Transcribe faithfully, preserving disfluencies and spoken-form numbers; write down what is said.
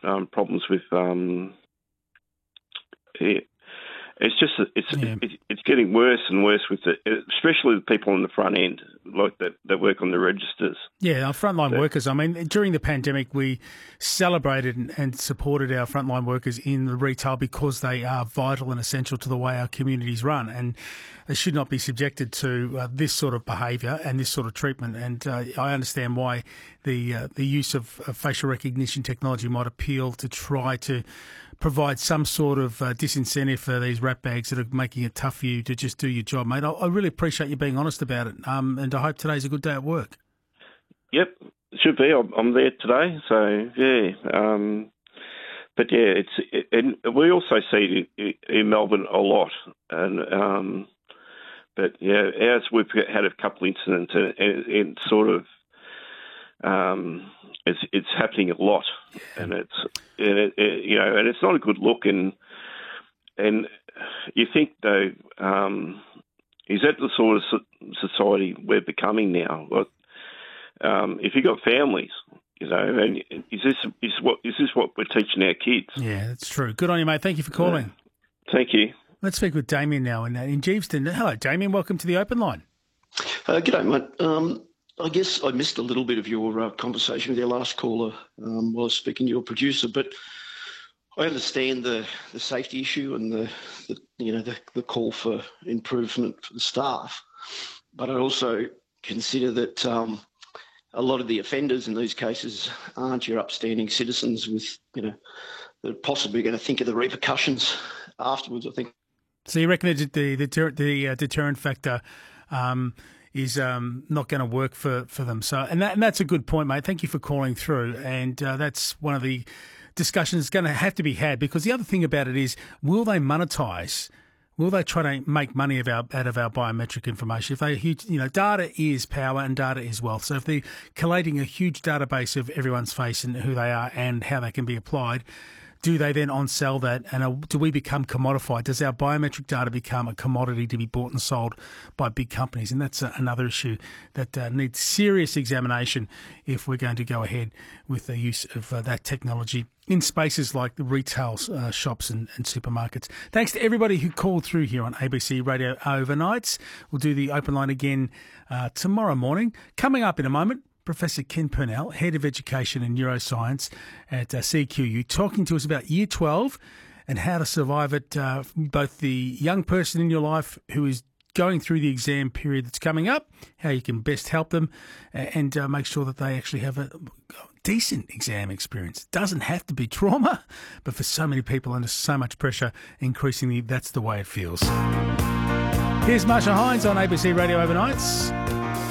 um, problems with. Um, it, it's just it's Yeah. it, it's getting worse and worse with the, especially the people on the front end, like that that work on the registers. Yeah, our frontline So- workers. I mean, during the pandemic, we celebrated and, and supported our frontline workers in the retail because they are vital and essential to the way our communities run, and they should not be subjected to uh, this sort of behaviour and this sort of treatment. And uh, I understand why the uh, the use of, of facial recognition technology might appeal to try to provide some sort of uh, disincentive for these rat bags that are making it tough for you to just do your job, mate. I, I really appreciate you being honest about it, um, and I hope today's a good day at work. Yep, should be. I'm, I'm there today, so yeah. Um, but yeah, it's it, and we also see it in, in Melbourne a lot, and um, but yeah, as we've had a couple of incidents, and, and, and sort of um, it's it's happening a lot, and it's and it, it, you know, and it's not a good look, and and you think though, um, is that the sort of so- society we're becoming now? Like, Um, if you've got families, you know, and is this is what is this what we're teaching our kids? Yeah, that's true. Good on you, mate. Thank you for calling. Uh, thank you. Let's speak with Damien now in, in Geeveston. Hello, Damien. Welcome to the Open Line. Uh, g'day, mate. Um, I guess I missed a little bit of your uh, conversation with your last caller um, while I was speaking to your producer, but I understand the, the safety issue and the, the you know the, the call for improvement for the staff, but I also consider that um, a lot of the offenders in these cases aren't your upstanding citizens with you know they're possibly going to think of the repercussions afterwards. I think. So you reckon the the, the, deter, the uh, deterrent factor um, is um, not going to work for, for them? So and that and that's a good point, mate. Thank you for calling through, and uh, that's one of the discussions going to have to be had, because the other thing about it is, will they monetize? Will they try to make money of our, out of our biometric information? If they, huge, you know, data is power and data is wealth. So if they're collating a huge database of everyone's face and who they are and how they can be applied, do they then on-sell that? And uh, do we become commodified? Does our biometric data become a commodity to be bought and sold by big companies? And that's uh, another issue that uh, needs serious examination if we're going to go ahead with the use of uh, that technology in spaces like the retail uh, shops and, and supermarkets. Thanks to everybody who called through here on A B C Radio Overnights. We'll do the Open Line again uh, tomorrow morning. Coming up in a moment, Professor Ken Purnell, Head of Education and Neuroscience at uh, C Q U, talking to us about Year twelve and how to survive it, uh, both the young person in your life who is going through the exam period that's coming up, how you can best help them and uh, make sure that they actually have a decent exam experience. It doesn't have to be trauma, but for so many people under so much pressure, increasingly that's the way it feels. Here's Marsha Hines on A B C Radio Overnights.